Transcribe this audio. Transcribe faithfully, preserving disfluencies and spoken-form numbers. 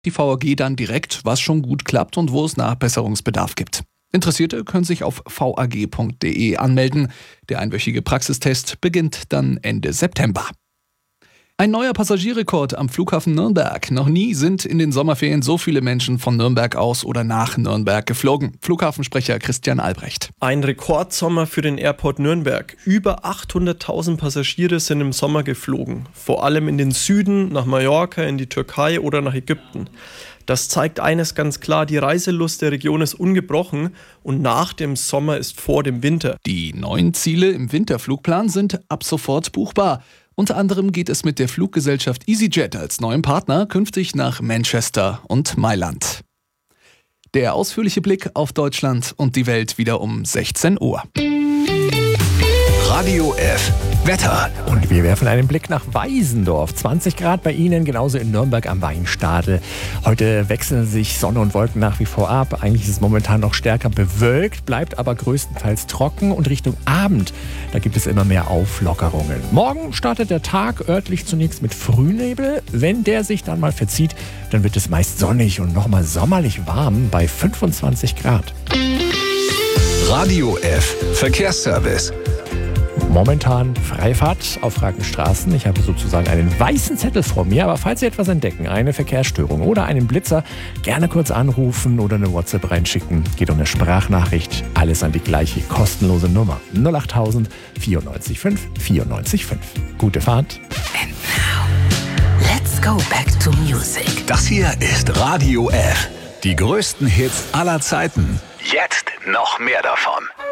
die V A G dann direkt, was schon gut klappt und wo es Nachbesserungsbedarf gibt. Interessierte können sich auf v a g punkt d e anmelden. Der einwöchige Praxistest beginnt dann Ende September. Ein neuer Passagierrekord am Flughafen Nürnberg. Noch nie sind in den Sommerferien so viele Menschen von Nürnberg aus oder nach Nürnberg geflogen. Flughafensprecher Christian Albrecht. Ein Rekordsommer für den Airport Nürnberg. Über achthunderttausend Passagiere sind im Sommer geflogen. Vor allem in den Süden, nach Mallorca, in die Türkei oder nach Ägypten. Das zeigt eines ganz klar, die Reiselust der Region ist ungebrochen und nach dem Sommer ist vor dem Winter. Die neuen Ziele im Winterflugplan sind ab sofort buchbar. Unter anderem geht es mit der Fluggesellschaft EasyJet als neuem Partner künftig nach Manchester und Mailand. Der ausführliche Blick auf Deutschland und die Welt wieder um sechzehn Uhr. Radio F. Wetter. Und wir werfen einen Blick nach Weisendorf. zwanzig Grad bei Ihnen, genauso in Nürnberg am Weinstadel. Heute wechseln sich Sonne und Wolken nach wie vor ab. Eigentlich ist es momentan noch stärker bewölkt, bleibt aber größtenteils trocken. Und Richtung Abend, da gibt es immer mehr Auflockerungen. Morgen startet der Tag örtlich zunächst mit Frühnebel. Wenn der sich dann mal verzieht, dann wird es meist sonnig und nochmal sommerlich warm bei fünfundzwanzig Grad. Radio F. Verkehrsservice. Momentan Freifahrt auf Frankenstraßen. Ich habe sozusagen einen weißen Zettel vor mir, aber falls Sie etwas entdecken, eine Verkehrsstörung oder einen Blitzer, gerne kurz anrufen oder eine WhatsApp reinschicken. Geht um eine Sprachnachricht. Alles an die gleiche kostenlose Nummer. null acht tausend vierundneunzig fünf vierundneunzig fünf. Gute Fahrt. And now, let's go back to music. Das hier ist Radio F. Die größten Hits aller Zeiten. Jetzt noch mehr davon.